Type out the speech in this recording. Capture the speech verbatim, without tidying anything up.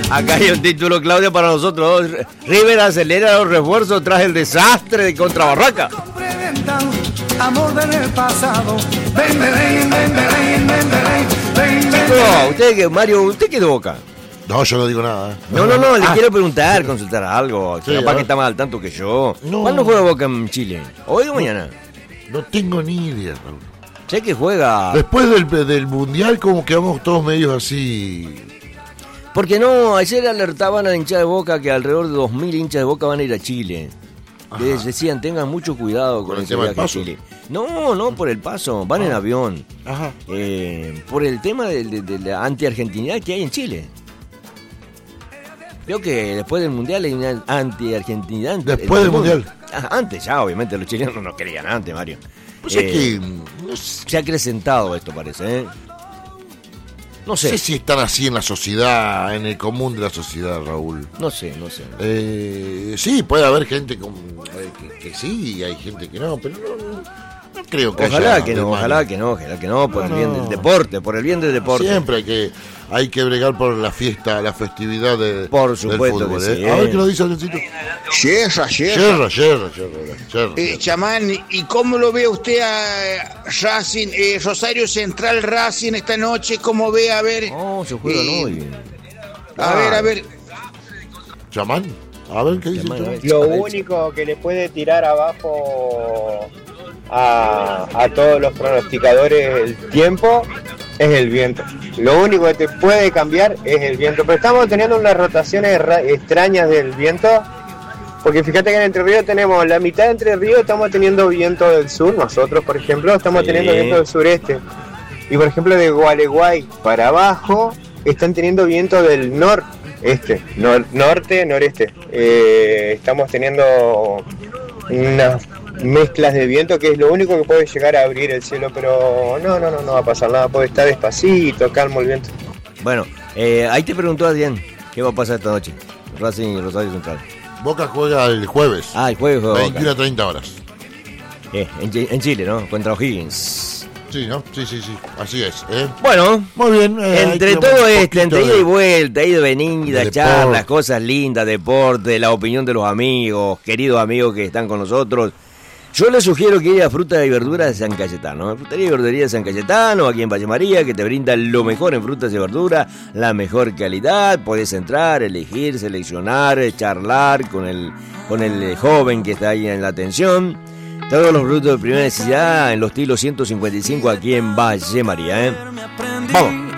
Acá hay un título, Claudia, para nosotros. River acelera los refuerzos tras el desastre de contra Barraca. Amor del pasado. No, usted que Mario, usted que de Boca. No, yo no digo nada. No, no, no, le Ah, quiero preguntar, consultar algo. Sí, Capaz a que ver. está más al tanto que yo. No. ¿Cuándo juega Boca en Chile? ¿Hoy o mañana? No tengo ni idea, Raúl. Sé que juega. Después del, del Mundial, como quedamos todos medios así. Porque no, ayer alertaban a la hinchada de Boca que alrededor de dos mil hinchas de Boca van a ir a Chile. Les decían, tengan mucho cuidado con ¿Por el ese tema del viaje a paso? Chile. No, no, por el paso, van en Ah. avión. Ajá. Eh, por el tema de, de- de la anti-argentinidad que hay en Chile. Creo que después del Mundial hay una anti-argentinidad. en- Después en del el mundo. Mundial. Ah, antes ya, obviamente, los chilenos no querían antes, Mario. Pues Eh, es que. No sé, Se ha acrecentado esto, parece, ¿eh? No no sé, sé si están así en la sociedad, en el común de la sociedad, Raúl. no sé, no sé. Eh, sí, puede haber gente con, eh, que, que sí y hay gente que no, pero no, no, no creo que Ojalá haya que no, demanda. ojalá que no, ojalá que no, por No, el bien no. del deporte, por el bien del deporte. Siempre hay que, hay que bregar por la fiesta, la festividad de, Por del supuesto fútbol. que sí, ¿eh? A eh. ver qué lo dice Adriancito. Yerra, yerra. Yerra, yerra, yerra, yerra. Eh, chamán, ¿y cómo lo ve usted a Racing, eh, Rosario Central Racing esta noche? ¿Cómo ve? A ver, No, se juegan Eh, hoy. a ver, a ver. Chamán, a ver qué dice el Chamán, a chamán. ver. Lo único que le puede tirar abajo a, a todos los pronosticadores el tiempo es el viento. Lo único que te puede cambiar es el viento. Pero estamos teniendo unas rotaciones ra- extrañas del viento. Porque fíjate que en Entre Ríos tenemos la mitad de Entre Ríos, estamos teniendo viento del sur. Nosotros, por ejemplo, estamos Sí. teniendo viento del sureste. Y por ejemplo, de Gualeguay para abajo, están teniendo viento del noreste, nor- norte, noreste. Eh, estamos teniendo unas mezclas de viento que es lo único que puede llegar a abrir el cielo, pero no, no, no, no va a pasar nada, puede estar despacito, calmo el viento. Bueno, eh, ahí te preguntó Adrián, ¿qué va a pasar esta noche? Racing y Rosario Central. Boca juega el jueves, Ah, el jueves juega Boca. veintiuna a treinta horas. Eh, en, Chi- en Chile, ¿no? Contra O'Higgins. Sí, ¿no? Sí, sí, sí, así es. ¿eh? Bueno, Muy bien. eh, ahí entre tenemos todo un esto, poquito entre ida de- y vuelta, ida y venida, de charlas, deporte. cosas lindas, deporte, la opinión de los amigos, queridos amigos que están con nosotros. Yo les sugiero que ir a Fruta y Verduras de San Cayetano, ¿eh? Frutería y Verduría de San Cayetano, aquí en Valle María, que te brinda lo mejor en frutas y verduras, la mejor calidad. Puedes entrar, elegir, seleccionar, eh, charlar con el, con el eh, joven que está ahí en la atención. Todos los productos de primera necesidad en los estilos ciento cincuenta y cinco aquí en Valle María, ¿eh? Vamos.